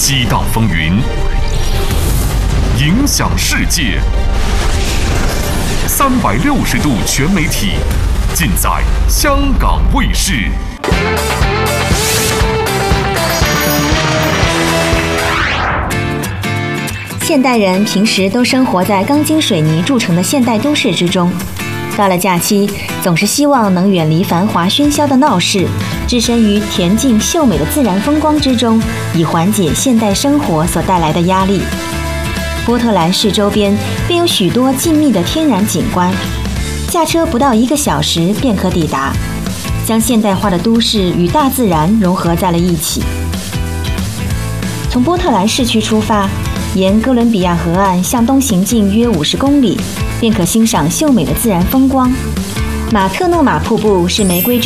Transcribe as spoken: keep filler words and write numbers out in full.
激荡风云，影响世界。三百六十度全媒体，尽在香港卫视。 现代人平时都生活在钢筋水泥铸成的现代都市之中，到了假期，总是希望能远离繁华喧嚣的闹市，置身于恬静秀美的自然风光之中，以缓解现代生活所带来的压力。波特兰市周边便有许多静谧的天然景观，驾车不到一个小时便可抵达，将现代化的都市与大自然融合在了一起。从波特兰市区出发，沿哥伦比亚河岸向东行进约五十公里，便可欣赏秀美的自然风光。马特诺马瀑布是玫瑰